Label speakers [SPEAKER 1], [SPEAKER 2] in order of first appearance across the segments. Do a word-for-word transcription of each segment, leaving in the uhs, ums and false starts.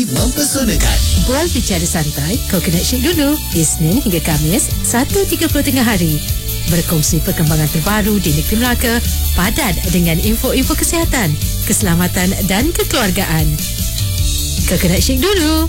[SPEAKER 1] Pagi mempesonakan.
[SPEAKER 2] Bual bicara santai, Coconut Shake dulu. Isnin hingga Khamis, satu tiga puluh tengah hari. Berkongsi perkembangan terbaru di negeri Melaka, padat dengan info-info kesihatan, keselamatan dan kekeluargaan. Coconut Shake dulu.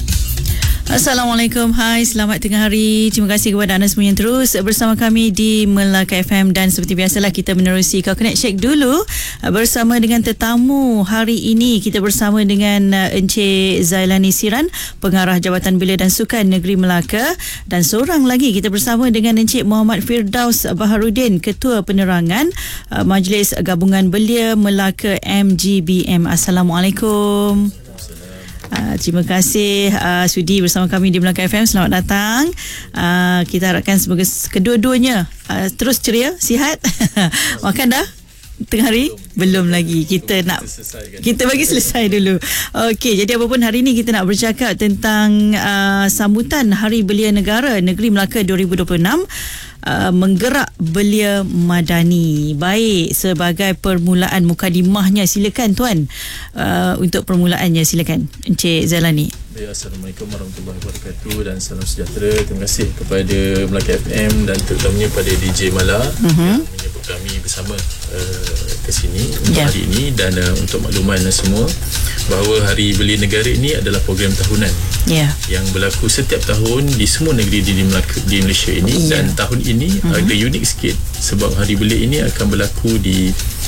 [SPEAKER 3] Assalamualaikum, hai, selamat tengah hari. Terima kasih kepada anda semua yang terus bersama kami di Melaka F M. Dan seperti biasalah kita menerusi Coconut Shake dulu bersama dengan tetamu. Hari ini kita bersama dengan Encik Zailani Siran, Pengarah Jabatan Belia dan Sukan Negeri Melaka. Dan seorang lagi kita bersama dengan Encik Muhammad Firdaus Baharudin, Ketua Penerangan Majlis Gabungan Belia Melaka M G B M. Assalamualaikum. Uh, terima kasih uh, sudi bersama kami di Melaka F M. Selamat datang. Uh, kita harapkan semoga kedua-duanya uh, terus ceria, sihat. Makan dah? Tengah hari? Belum lagi. Kita nak kita bagi selesai dulu. Okey, jadi apapun hari ini kita nak bercakap tentang uh, sambutan Hari Belia Negara Negeri Melaka dua ribu dua puluh enam. Uh, menggerak belia madani. Baik, sebagai permulaan mukadimahnya, silakan tuan, uh, untuk permulaannya silakan Encik Zailani.
[SPEAKER 4] Assalamualaikum warahmatullahi wabarakatuh dan salam sejahtera. Terima kasih kepada Melaka F M dan terutamanya pada D J Mala uh-huh. yang menyebut kami bersama uh, ke sini untuk yeah. hari ini. Dan uh, untuk makluman semua bahawa Hari Belia Negara ini adalah program tahunan yeah. yang berlaku setiap tahun di semua negeri di, Melaka, di Malaysia ini yeah. dan tahun ini uh-huh. agak unik sikit sebab Hari Belia ini akan berlaku di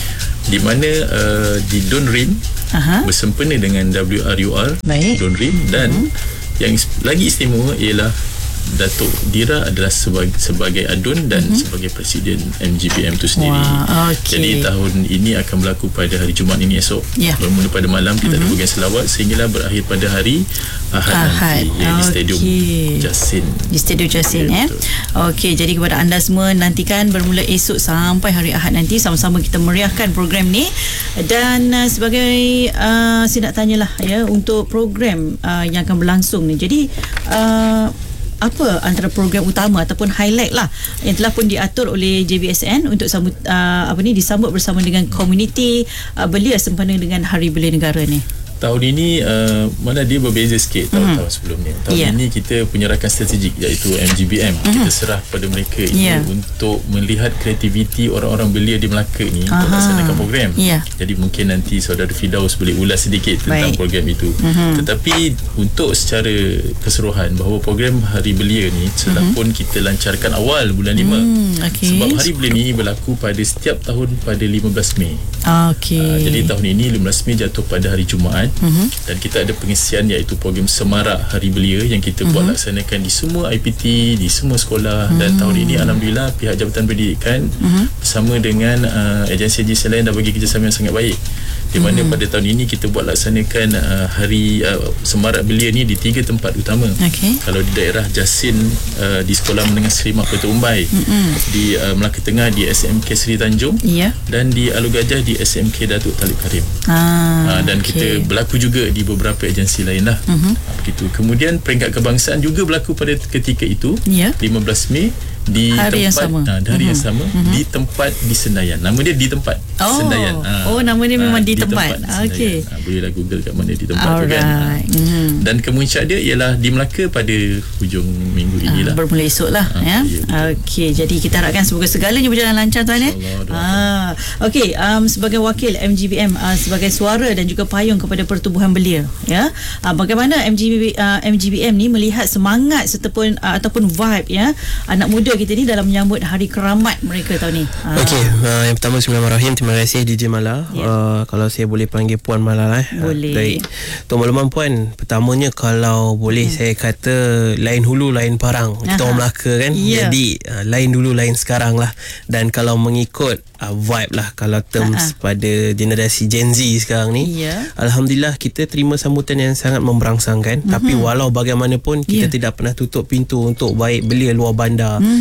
[SPEAKER 4] di mana uh, di Don Rim uh-huh. bersempena dengan W R U R Don Rim. Dan uh-huh. yang lagi istimewa ialah Datuk Dira adalah sebagai, sebagai adun dan uh-huh. sebagai Presiden M G B M itu sendiri.
[SPEAKER 3] Wow, okay.
[SPEAKER 4] Jadi tahun ini akan berlaku pada hari Jumaat ini esok yeah. bermula pada malam kita uh-huh. ada program selawat sehinggalah berakhir pada hari Ahad, Ahad. nanti yang okay. di Stadium Jasin.
[SPEAKER 3] Di Stadium Jasin ya. Okey, jadi kepada anda semua nantikan bermula esok sampai hari Ahad nanti sama-sama kita meriahkan program ni. Dan uh, sebagai uh, saya nak tanyalah ya untuk program uh, yang akan berlangsung ni. Jadi uh, apa antara program utama ataupun highlight lah yang telah pun diatur oleh J B S N untuk sambut uh, apa ni disambut bersama dengan komuniti uh, belia sempena dengan Hari Belia Negara ni?
[SPEAKER 4] Tahun ini uh, mana dia berbeza sikit tahun-tahun mm. sebelumnya. Tahun yeah. ini kita punya rakan strategik iaitu M G B M. Mm. Kita serah kepada mereka ini yeah. untuk melihat kreativiti orang-orang belia di Melaka ni Aha. untuk laksanakan program. Yeah. Jadi mungkin nanti saudara Firdaus boleh ulas sedikit tentang Baik. program itu. Mm-hmm. Tetapi untuk secara keseluruhan bahawa program Hari Belia ni telah mm-hmm. pun kita lancarkan awal bulan lima. Mm, okay. Sebab Hari Belia ni berlaku pada setiap tahun pada lima belas Mei.
[SPEAKER 3] Okay.
[SPEAKER 4] Uh, jadi tahun ini lima belas Mei jatuh pada hari Jumaat. Uh-huh. Dan kita ada pengisian iaitu program Semarak Hari Belia yang kita uh-huh. buat laksanakan di semua I P T, di semua sekolah. Uh-huh. Dan tahun ini Alhamdulillah pihak Jabatan Pendidikan uh-huh. bersama dengan uh, agensi-agensi lain dah bagi kerjasama yang sangat baik, di mana uh-huh. pada tahun ini kita buat laksanakan uh, Hari uh, Semarak Belia ni di tiga tempat utama. Okay. Kalau di daerah Jasin, uh, di Sekolah Menengah Seri Mahkota Umbai, uh-huh. di uh, Melaka Tengah di S M K Seri Tanjung, yeah. dan di Alor Gajah di S M K Datuk Talib Karim. Ah, uh, dan okay. kita berlaku juga di beberapa agensi lain lah. Uh-huh. Begitu. Kemudian peringkat kebangsaan juga berlaku pada ketika itu, yeah. lima belas Mei di
[SPEAKER 3] hari
[SPEAKER 4] tempat
[SPEAKER 3] yang sama.
[SPEAKER 4] Nah, hari uh-huh. yang sama uh-huh. di tempat di Senayan. Nama dia di tempat
[SPEAKER 3] oh.
[SPEAKER 4] Senayan. Ha.
[SPEAKER 3] Oh, nama dia memang ha,
[SPEAKER 4] di,
[SPEAKER 3] di tempat. tempat Okey.
[SPEAKER 4] Ha, bolehlah Google kat mana di tempat
[SPEAKER 3] Alright.
[SPEAKER 4] tu kan. Ha.
[SPEAKER 3] Uh-huh.
[SPEAKER 4] Dan kemuncak dia ialah di Melaka pada hujung minggu inilah.
[SPEAKER 3] Ha, bermula esok lah ha, ya. Okey, jadi kita harapkan semoga segalanya berjalan lancar tuan ya. Ha. Okey, um, sebagai wakil M G B M uh, sebagai suara dan juga payung kepada pertubuhan belia ya. Uh, bagaimana M G B, uh, M G B M ni melihat semangat serta pun uh, ataupun vibe ya anak muda kita ni dalam menyambut Hari Keramat mereka tahun ni. Uh.
[SPEAKER 5] Okey, uh, yang pertama bismillahirrahmanirrahim. Terima kasih D J Mala. Yeah. Uh, kalau saya boleh panggil Puan Mala eh.
[SPEAKER 3] Boleh.
[SPEAKER 5] Uh, baik. Untuk makluman Puan, pertamanya kalau boleh hmm. saya kata lain hulu lain parang. Kita orang Melaka kan. Yeah. Jadi uh, lain dulu lain sekarang lah. Dan kalau mengikut uh, vibe lah kalau terms uh-huh. pada generasi Gen Z sekarang ni, yeah. Alhamdulillah kita terima sambutan yang sangat memberangsangkan. Uh-huh. Tapi walau bagaimanapun kita yeah. tidak pernah tutup pintu untuk baik belia luar bandar, uh-huh.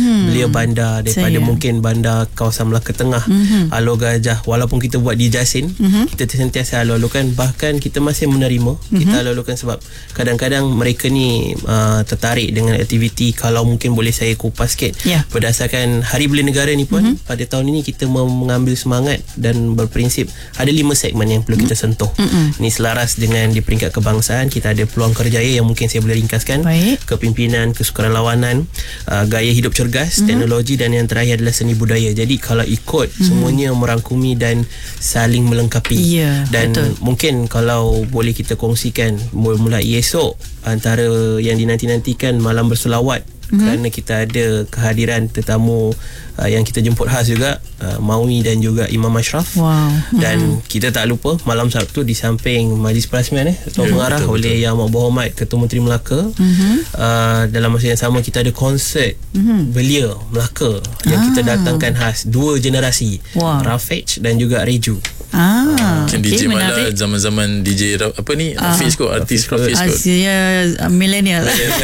[SPEAKER 3] Mm-hmm.
[SPEAKER 5] Belia bandar daripada
[SPEAKER 3] Sayang.
[SPEAKER 5] mungkin bandar kawasan Melaka Tengah, mm-hmm. Alor Gajah. Walaupun kita buat di Jasin, mm-hmm. kita sentiasa alur-alurkan, bahkan kita masih menerima, mm-hmm. kita alur-alurkan sebab kadang-kadang mereka ni uh, tertarik dengan aktiviti. Kalau mungkin boleh saya kupas sikit,
[SPEAKER 3] yeah.
[SPEAKER 5] berdasarkan Hari Belia Negara ni pun, mm-hmm. pada tahun ini kita mengambil semangat dan berprinsip ada lima segmen yang perlu kita sentuh. Mm-hmm. Ini selaras dengan di peringkat kebangsaan, kita ada peluang kerjaya yang mungkin saya boleh ringkaskan.
[SPEAKER 3] Baik.
[SPEAKER 5] Kepimpinan, kesukarelawanan, uh, gaya hidup cergas, mm-hmm. teknologi, dan yang terakhir adalah seni budaya. Jadi kalau ikut, mm-hmm. semuanya merangkumi dan saling melengkapi.
[SPEAKER 3] Yeah,
[SPEAKER 5] dan
[SPEAKER 3] betul.
[SPEAKER 5] Mungkin kalau boleh kita kongsikan mulai esok, antara yang dinanti-nantikan malam berselawat, mm-hmm. kerana kita ada kehadiran tetamu uh, yang kita jemput khas juga, uh, Maui dan juga Imam Ashraf.
[SPEAKER 3] Wow.
[SPEAKER 5] Dan
[SPEAKER 3] mm-hmm.
[SPEAKER 5] kita tak lupa malam Sabtu di samping Majlis Perasmian eh Tuan
[SPEAKER 4] Ya,
[SPEAKER 5] Pengarah
[SPEAKER 4] betul,
[SPEAKER 5] oleh
[SPEAKER 4] betul.
[SPEAKER 5] Yang Amat Berhormat Ketua Menteri Melaka. Mm-hmm. uh, Dalam masa yang sama kita ada konsert mm-hmm. belia Melaka yang
[SPEAKER 3] Ah.
[SPEAKER 5] kita datangkan khas dua generasi,
[SPEAKER 3] Wow.
[SPEAKER 5] Rafiq dan juga Reju.
[SPEAKER 3] Ah,
[SPEAKER 4] Mungkin
[SPEAKER 3] okay,
[SPEAKER 4] D J Mala
[SPEAKER 3] menarik.
[SPEAKER 4] zaman-zaman D J Ra- apa ni Rafiq kot, artis Rafiq kot.
[SPEAKER 3] Asia uh, millennial.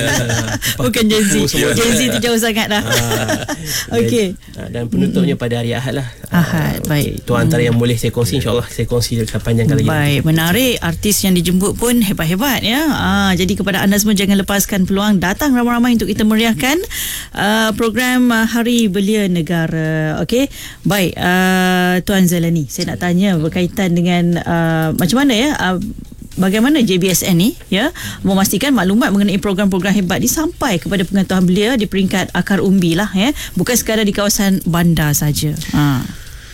[SPEAKER 3] Bukan Gen Z.
[SPEAKER 5] Semua.
[SPEAKER 3] Gen Z tu jauh sangat dah. Okey.
[SPEAKER 5] Dan, dan penutupnya pada hari Ahad lah.
[SPEAKER 3] Ahad,
[SPEAKER 5] Ah,
[SPEAKER 3] baik.
[SPEAKER 5] Itu antara yang boleh saya kongsi. InsyaAllah saya kongsi panjangkan lagi.
[SPEAKER 3] Baik, menarik. Artis yang dijemput pun hebat-hebat ya. Ah, jadi kepada anda semua jangan lepaskan peluang, datang ramai-ramai untuk kita meriahkan uh, program uh, Hari Belia Negara. Okey. Baik, uh, Tuan Zailani, saya nak tanya berkaitan dengan uh, macam mana ya uh, bagaimana J B S N ni ya memastikan maklumat mengenai program-program hebat ni sampai kepada pengetahuan belia di peringkat akar umbi lah ya, bukan sekadar di kawasan bandar saja. Ha.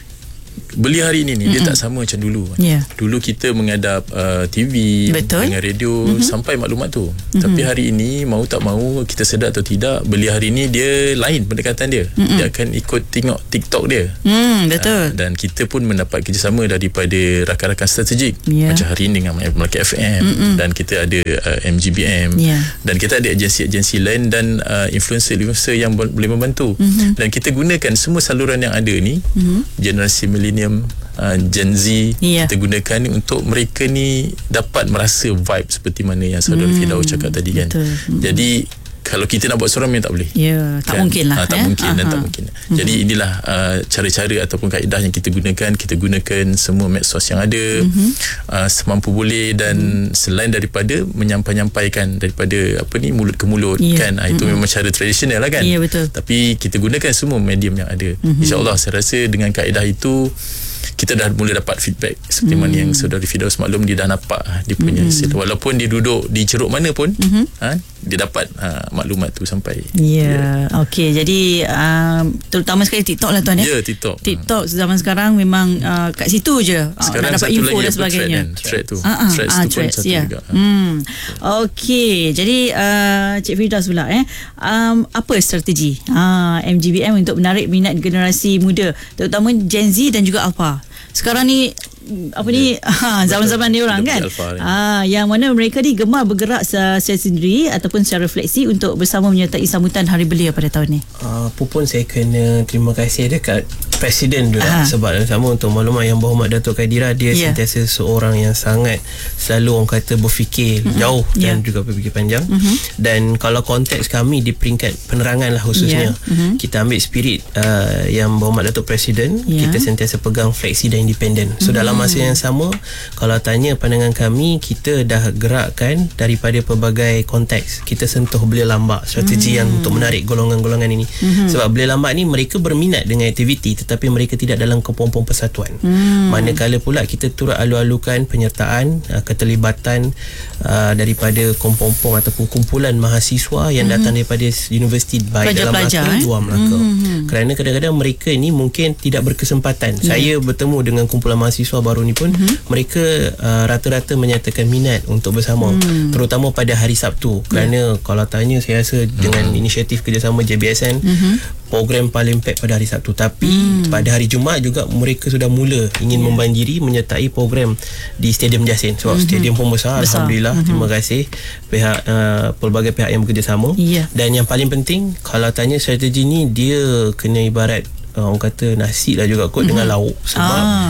[SPEAKER 4] Belia hari ini ni, mm-hmm. dia tak sama macam dulu.
[SPEAKER 3] Yeah.
[SPEAKER 4] Dulu kita menghadap uh, T V,
[SPEAKER 3] Betul.
[SPEAKER 4] dengan radio, mm-hmm. sampai maklumat tu. Mm-hmm. Tapi hari ini mau tak mau, kita sedar atau tidak, belia hari ini dia lain pendekatan dia. Mm-hmm. Dia akan ikut tengok TikTok dia.
[SPEAKER 3] Hmm, betul.
[SPEAKER 4] Uh, dan kita pun mendapat kerjasama daripada rakan-rakan strategik.
[SPEAKER 3] Yeah.
[SPEAKER 4] Macam hari ini dengan Melaka F M, mm-hmm. dan kita ada uh, M G B M,
[SPEAKER 3] Yeah.
[SPEAKER 4] dan kita ada agensi-agensi lain dan uh, influencer-influencer yang boleh membantu. Mm-hmm. Dan kita gunakan semua saluran yang ada ni, mm-hmm. generasi milenium, Uh, Gen Z,
[SPEAKER 3] yeah.
[SPEAKER 4] kita gunakan ni untuk mereka ni dapat merasa vibe seperti mana yang saudara hmm, Firdaus cakap tadi kan.
[SPEAKER 3] Betul. Hmm.
[SPEAKER 4] Jadi kalau kita nak buat seorang memang tak boleh.
[SPEAKER 3] Ya, tak
[SPEAKER 4] kan?
[SPEAKER 3] mungkin lah.
[SPEAKER 4] Ha, tak
[SPEAKER 3] eh?
[SPEAKER 4] mungkin dan
[SPEAKER 3] Aha.
[SPEAKER 4] tak mungkin. Jadi inilah uh, cara-cara ataupun kaedah yang kita gunakan. Kita gunakan semua medsos yang ada, mm-hmm. uh, semampu boleh, dan mm. selain daripada menyampai-nyampaikan daripada apa ni mulut ke mulut, yeah. kan. Ha, itu mm-hmm. memang cara tradisional lah kan.
[SPEAKER 3] Ya, betul.
[SPEAKER 4] Tapi kita gunakan semua medium yang ada. Mm-hmm. InsyaAllah saya rasa dengan kaedah itu kita dah mula dapat feedback seperti hmm. mana yang saudari Firdaus maklum, dia dah nampak dia punya hmm. hasil. Walaupun dia duduk di ceruk mana pun, hmm. ha, dia dapat ha, maklumat tu sampai.
[SPEAKER 3] Ya, yeah. Okey. Jadi um, terutama sekali TikTok lah tuan ya.
[SPEAKER 4] Ya, TikTok.
[SPEAKER 3] TikTok zaman sekarang memang uh, kat situ je.
[SPEAKER 4] Sekarang
[SPEAKER 3] nak dapat
[SPEAKER 4] satu
[SPEAKER 3] info
[SPEAKER 4] lagi
[SPEAKER 3] dan
[SPEAKER 4] apa,
[SPEAKER 3] sebagainya.
[SPEAKER 4] Thread, kan? Thread tu.
[SPEAKER 3] Uh-uh.
[SPEAKER 4] Threads
[SPEAKER 3] Ah,
[SPEAKER 4] tu
[SPEAKER 3] threads,
[SPEAKER 4] pun satu
[SPEAKER 3] ya.
[SPEAKER 4] juga.
[SPEAKER 3] Hmm. Okey. Jadi uh, Cik Firdaus pula eh. Um, apa strategi uh, M G B M untuk menarik minat generasi muda, terutama Gen Z dan juga Alpha? Sekarang ni apa ni ha, zaman-zaman dia orang kan, ah, yang mana mereka ni gemar bergerak secara sendiri ataupun secara fleksi untuk bersama menyertai sambutan Hari Belia pada tahun ni.
[SPEAKER 5] Uh, apa pun saya kena terima kasih dekat Presiden juga. Aha. Sebab sama untuk maklumat Yang Berhormat Datuk Khadira, dia yeah. sentiasa seorang yang sangat selalu orang kata berfikir mm-hmm. jauh dan yeah. juga berfikir panjang. Mm-hmm. Dan kalau konteks kami di peringkat penerangan lah khususnya, yeah. mm-hmm. kita ambil spirit uh, Yang Berhormat Datuk Presiden, yeah. kita sentiasa pegang fleksi dan independen. So mm-hmm. dalam masa yang sama, kalau tanya pandangan kami, kita dah gerakkan daripada pelbagai konteks. Kita sentuh belia lambak, strategi mm-hmm. yang untuk menarik golongan-golongan ini. Mm-hmm. Sebab belia lambak ni mereka berminat dengan aktiviti tetapi mereka tidak dalam kepompong persatuan. Hmm. Manakala pula kita turut alu-alukan penyertaan, uh, keterlibatan uh, daripada kompompong ataupun kumpulan mahasiswa yang hmm. datang daripada universiti baik dalam Melaka eh? luar Melaka. Hmm. Kerana kadang-kadang mereka ni mungkin tidak berkesempatan. Yeah. Saya bertemu dengan kumpulan mahasiswa baru ni pun, hmm. mereka uh, rata-rata menyatakan minat untuk bersama, hmm. terutama pada hari Sabtu. Kerana yeah. kalau tanya, saya rasa hmm. dengan inisiatif kerjasama J B S N, hmm. program paling pack pada hari Sabtu. Tapi hmm. pada hari Jumaat juga mereka sudah mula ingin yeah. membanjiri menyertai program di Stadium Jasin. Sebab mm-hmm. stadium pun besar, besar. Alhamdulillah. Mm-hmm. Terima kasih pihak uh, pelbagai pihak yang bekerjasama. Yeah. Dan yang paling penting, kalau tanya strategi ni, dia kena ibarat uh, orang kata nasi lah juga kot mm-hmm. dengan lauk. Sebab ah.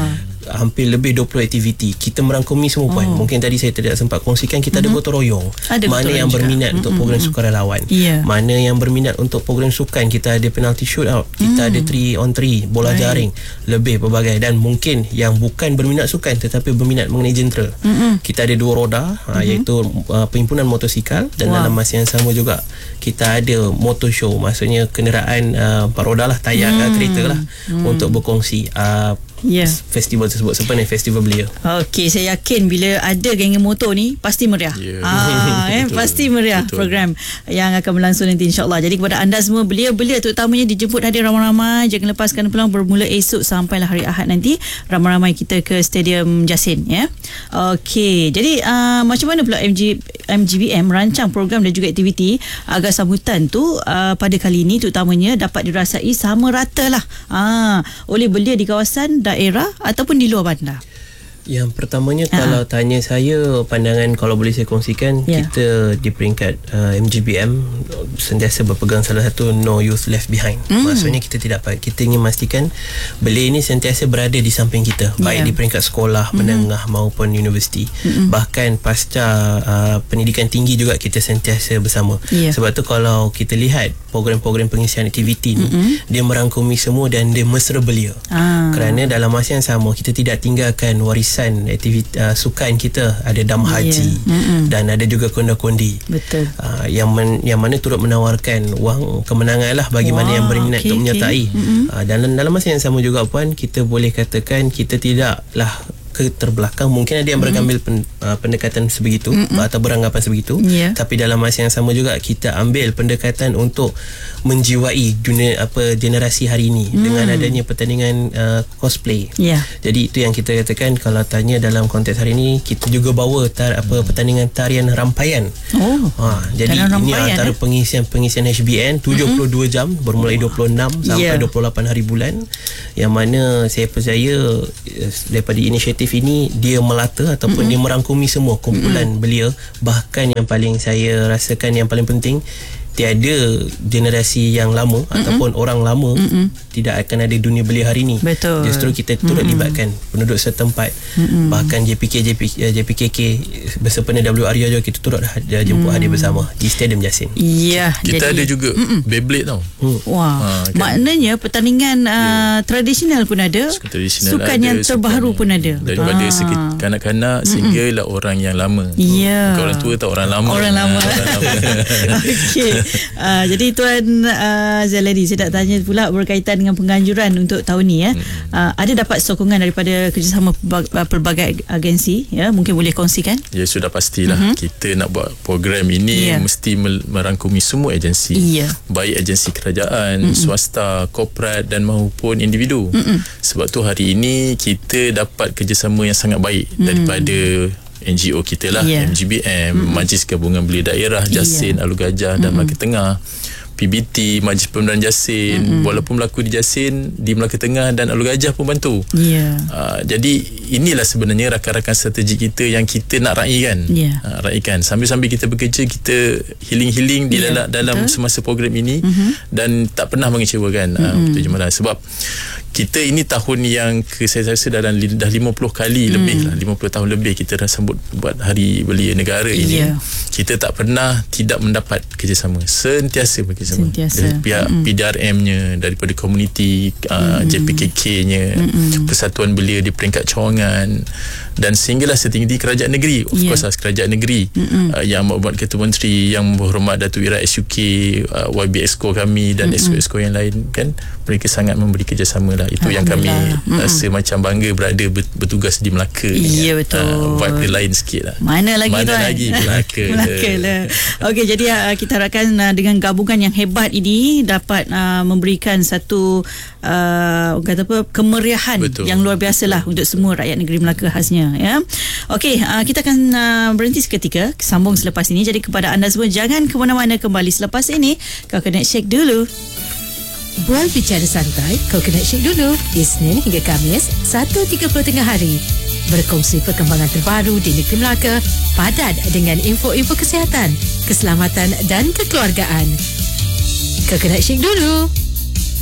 [SPEAKER 5] hampir lebih dua puluh aktiviti. Kita merangkumi semua puan. Oh. Mungkin tadi saya tidak sempat kongsikan, kita mm-hmm. ada gotong royong. Ada mana yang juga berminat mm-hmm. untuk program sukarelawan. Yeah. Mana yang berminat untuk program sukan, kita ada penalty shootout, kita mm. ada three on three, bola right. jaring, lebih pelbagai. Dan mungkin yang bukan berminat sukan tetapi berminat mengenai jentera. Mm-hmm. Kita ada dua roda mm-hmm. iaitu uh, perhimpunan motosikal, dan wow. dalam masa yang sama juga kita ada motor show, maksudnya kenderaan uh, empat roda lah, tayar mm. kereta lah mm. untuk berkongsi uh, yeah. festival tersebut, sebenarnya festival belia.
[SPEAKER 3] Okey, saya yakin bila ada geng motor ni pasti meriah. Yeah. Ah, eh, pasti meriah. Betul. Program yang akan berlangsung nanti insya-Allah. Jadi kepada anda semua belia-belia terutamanya dijemput hadir ramai-ramai, jangan lepaskan peluang. Bermula esok sampailah hari Ahad nanti, ramai-ramai kita ke Stadium Jasin ya. Okey, jadi uh, macam mana pula M G M G B M merancang program dan juga aktiviti agar sambutan tu uh, pada kali ini terutamanya dapat dirasai sama rata lah ah, oleh belia di kawasan daerah ataupun di luar bandar.
[SPEAKER 5] Yang pertamanya uh-huh. kalau tanya saya, pandangan kalau boleh saya kongsikan, yeah. kita di peringkat uh, M G B M sentiasa berpegang salah satu no youth left behind. Mm. Maksudnya kita tidak, kita ingin memastikan belia ini sentiasa berada di samping kita, yeah. baik di peringkat sekolah, menengah mm-hmm. maupun universiti. Mm-hmm. Bahkan pasca uh, pendidikan tinggi juga kita sentiasa bersama. Yeah. Sebab tu kalau kita lihat program-program pengisian aktiviti ni, mm-hmm. dia merangkumi semua dan dia mesra belia. Ah. Kerana dalam masa yang sama kita tidak tinggalkan warisan aktiviti uh, sukan kita, ada dam haji yeah. dan ada juga konda-kondi. Betul. Uh, yang men, yang mana turut menawarkan wang kemenangan lah bagi wow, mana yang berminat okay, untuk menyertai. Okay. Uh, dan dalam masa yang sama juga puan, kita boleh katakan kita tidaklah ke terbelakang. Mungkin ada yang berambil pen, uh, pendekatan sebegitu mm-hmm. atau beranggapan sebegitu, yeah. tapi dalam masa yang sama juga kita ambil pendekatan untuk menjiwai dunia apa generasi hari ini mm. dengan adanya pertandingan uh, cosplay. Yeah. Jadi itu yang kita katakan, kalau tanya dalam konteks hari ini, kita juga bawa tar, apa pertandingan tarian rampaian. Oh. Ha, jadi ini rampaian, antara eh? pengisian-pengisian H B N tujuh puluh dua mm-hmm. jam bermulai dua puluh enam sampai yeah. dua puluh lapan hari bulan, yang mana saya percaya daripada inisiatif ini dia melata ataupun mm-hmm. dia merangkumi semua kumpulan mm-hmm. belia. Bahkan yang paling saya rasakan yang paling penting, tiada generasi yang lama mm-hmm. ataupun orang lama mm-hmm. tidak akan ada dunia belia hari ini. Betul. Justru kita turut mm-hmm. libatkan penduduk setempat, mm-hmm. bahkan J P K J P, J P K K bersempena W R I juga kita turut hadir, jemput mm. hadir bersama di Stadium Jasin.
[SPEAKER 3] Ya,
[SPEAKER 4] kita jadi, ada juga mm-mm. Beyblade tau. Hmm. Wah,
[SPEAKER 3] ha, kan? Maknanya pertandingan uh, yeah. tradisional pun ada, sukan yang terbaru pun ada.
[SPEAKER 4] Daripada ah. segi kanak-kanak sehinggalah mm-mm. orang yang lama. Ya. Yeah. Orang tua tak orang lama.
[SPEAKER 3] Orang lama. Okey. Uh, jadi Tuan uh, Zailani, saya nak tanya pula berkaitan dengan penganjuran untuk tahun ni ya. Hmm. Uh, ada dapat sokongan daripada kerjasama pelbagai agensi ya, mungkin boleh kongsikan?
[SPEAKER 4] Ya, sudah pastilah. Uh-huh. Kita nak buat program ini yeah. mesti merangkumi semua agensi. Yeah. Baik agensi kerajaan, uh-huh. swasta, korporat dan maupun individu. Uh-huh. Sebab tu hari ini kita dapat kerjasama yang sangat baik uh-huh. daripada N G O kita lah, yeah. M G B M, mm-hmm. Majlis Gabungan Belia Daerah Jasin, yeah. Alor Gajah dan mm-hmm. Melaka Tengah, P B T, Majlis Pembenaran Jasin, mm-hmm. walaupun berlaku di Jasin, di Melaka Tengah dan Alor Gajah pun bantu. Yeah. Uh, jadi inilah sebenarnya rakan-rakan strategi kita yang kita nak raikan. Yeah. Uh, raikan. Sambil-sambil kita bekerja, kita healing-healing di yeah. dalam, dalam semasa program ini mm-hmm. dan tak pernah mengecewakan mm-hmm. uh, Jemaah. Sebab kita ini tahun yang ke, saya rasa dalam dah lima puluh kali hmm. lebih lah, lima puluh tahun lebih kita dah sambut buat Hari Belia Negara ini. Yeah. Kita tak pernah tidak mendapat kerjasama, sentiasa bekerjasama dari pihak mm-hmm. P D R M-nya, daripada komuniti uh, mm-hmm. J P K K-nya, mm-hmm. Persatuan Belia di peringkat cawangan, dan sehinggalah setinggi kerajaan negeri. Of yeah. course lah, kerajaan negeri mm-hmm. uh, yang membuat Ketua Menteri Yang Berhormat Datuk Ira S U K, uh, Y B Exco kami dan mm-hmm. Exco yang lain kan, mereka sangat memberi kerjasama lah. Itu yang kami mm-hmm. rasa macam bangga berada bertugas di Melaka.
[SPEAKER 3] Iya, betul.
[SPEAKER 4] Uh, vibe dia lain sikit lah.
[SPEAKER 3] Mana lagi
[SPEAKER 4] Mana
[SPEAKER 3] tuan?
[SPEAKER 4] lagi Melaka.
[SPEAKER 3] Melaka lah. Okey, jadi uh, kita harapkan uh, dengan gabungan yang hebat ini dapat uh, memberikan satu uh, kata apa, kemeriahan betul. yang luar biasa lah untuk semua rakyat negeri Melaka khasnya ya. Okey, uh, kita akan uh, berhenti seketika, sambung selepas ini. Jadi kepada anda semua, jangan ke mana-mana, kembali selepas ini. Kau kena shake dulu.
[SPEAKER 2] Bual bicara santai, kau kena shake dulu. Isnin hingga Khamis, satu tiga puluh tengah hari. Berkongsi perkembangan terbaru di negeri Melaka, padat dengan info-info kesihatan, keselamatan dan kekeluargaan. Kau kena shake dulu.